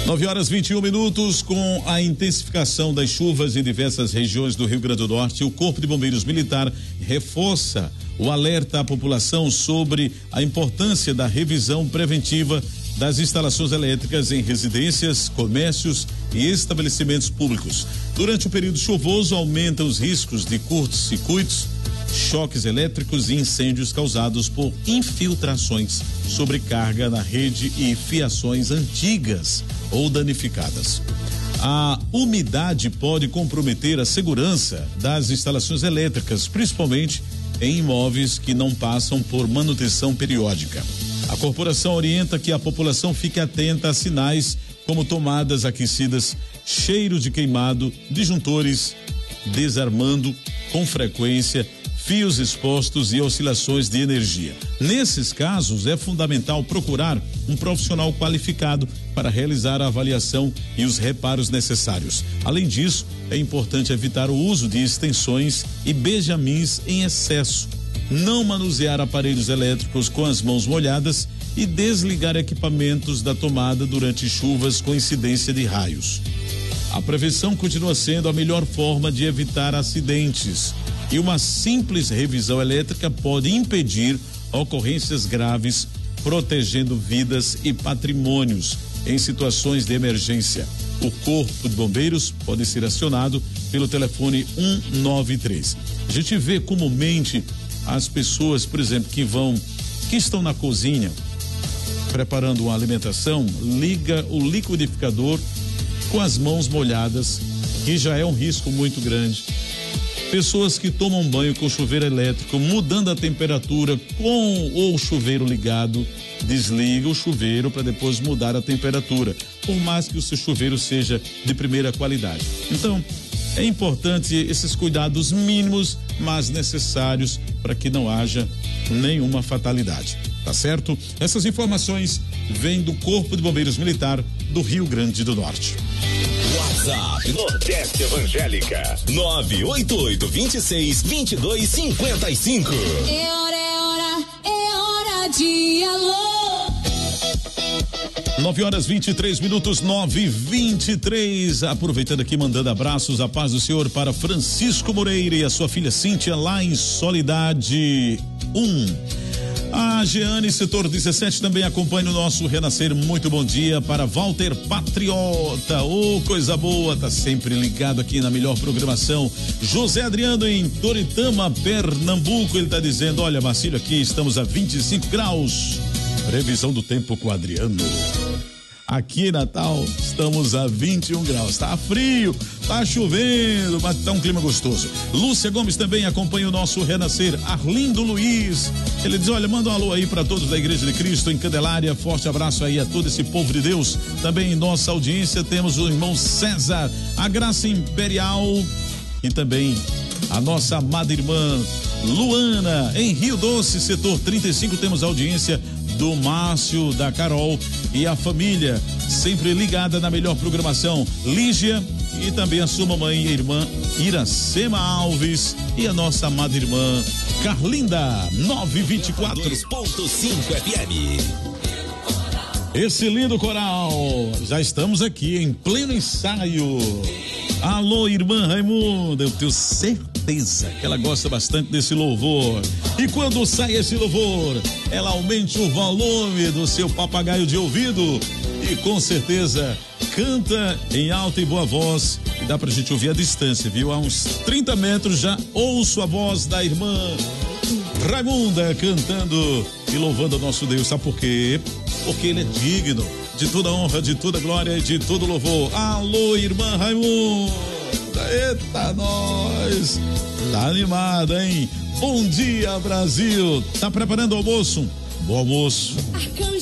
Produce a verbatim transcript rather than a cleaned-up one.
nove horas e vinte e um minutos, com a intensificação das chuvas em diversas regiões do Rio Grande do Norte, o Corpo de Bombeiros Militar reforça o alerta à população sobre a importância da revisão preventiva das instalações elétricas em residências, comércios e estabelecimentos públicos. Durante o período chuvoso, aumentam os riscos de curtos-circuitos, choques elétricos e incêndios causados por infiltrações, sobrecarga na rede e fiações antigas ou danificadas. A umidade pode comprometer a segurança das instalações elétricas, principalmente em imóveis que não passam por manutenção periódica. A corporação orienta que a população fique atenta a sinais como tomadas aquecidas, cheiro de queimado, disjuntores desarmando com frequência, fios expostos e oscilações de energia. Nesses casos, é fundamental procurar um profissional qualificado para realizar a avaliação e os reparos necessários. Além disso, é importante evitar o uso de extensões e benjamins em excesso, não manusear aparelhos elétricos com as mãos molhadas e desligar equipamentos da tomada durante chuvas com incidência de raios. A prevenção continua sendo a melhor forma de evitar acidentes, e uma simples revisão elétrica pode impedir ocorrências graves, protegendo vidas e patrimônios em situações de emergência. O Corpo de Bombeiros pode ser acionado pelo telefone um nove três. A gente vê comumente as pessoas, por exemplo, que vão, que estão na cozinha preparando uma alimentação, liga o liquidificador com as mãos molhadas, que já é um risco muito grande. Pessoas que tomam banho com chuveiro elétrico, mudando a temperatura com o chuveiro ligado, desliga o chuveiro para depois mudar a temperatura, por mais que o seu chuveiro seja de primeira qualidade. Então, é importante esses cuidados mínimos, mas necessários para que não haja nenhuma fatalidade. Tá certo? Essas informações vêm do Corpo de Bombeiros Militar do Rio Grande do Norte. WhatsApp Nordeste Evangélica nove oito oito, dois seis, dois dois cinco cinco. É hora, é hora, é hora de alô. nove horas e vinte e três minutos, nove e vinte e três. Aproveitando aqui, mandando abraços, a paz do Senhor para Francisco Moreira e a sua filha Cíntia, lá em Solidade um. A Jeane, setor dezessete, também acompanha o nosso Renascer. Muito bom dia para Walter Patriota. Ô, oh, coisa boa, tá sempre ligado aqui na melhor programação. José Adriano, em Toritama, Pernambuco, ele tá dizendo: olha, Marcílio, aqui estamos a vinte e cinco graus. Previsão do tempo com o Adriano. Aqui em Natal estamos a vinte e um graus, tá frio, tá chovendo, mas tá um clima gostoso. Lúcia Gomes também acompanha o nosso Renascer. Arlindo Luiz, ele diz: olha, manda um alô aí para todos da Igreja de Cristo em Candelária, forte abraço aí a todo esse povo de Deus. Também em nossa audiência temos o irmão César, a Graça Imperial e também a nossa amada irmã Luana, em Rio Doce, setor trinta e cinco, temos a audiência do Márcio, da Carol e a família, sempre ligada na melhor programação. Lígia e também a sua mamãe e a irmã Iracema Alves e a nossa amada irmã Carlinda, nove vinte e quatro. dois ponto cinco F M. Esse lindo coral, já estamos aqui em pleno ensaio. Alô, irmã Raimunda, eu tenho certeza que ela gosta bastante desse louvor. E quando sai esse louvor, ela aumente o volume do seu papagaio de ouvido e com certeza canta em alta e boa voz. E dá pra gente ouvir a distância, viu? A uns trinta metros já ouço a voz da irmã Raimunda cantando e louvando o nosso Deus. Sabe por quê? Porque ele é digno de toda honra, de toda glória e de todo louvor. Alô, irmã Raimunda, eita nós, tá animada, hein? Bom dia, Brasil. Tá preparando o almoço? Bom almoço.